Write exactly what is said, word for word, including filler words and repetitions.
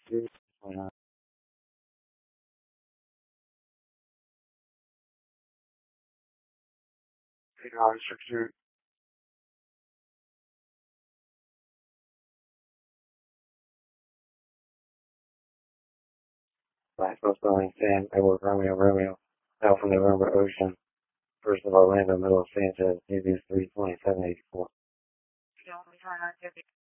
Two, twenty-nine. Eight dollars, six two. Maxwell spelling Sam, Edward Romeo Romeo. Alpha November Ocean. First of Orlando, middle of Sanchez, U B three twenty seven eighty four.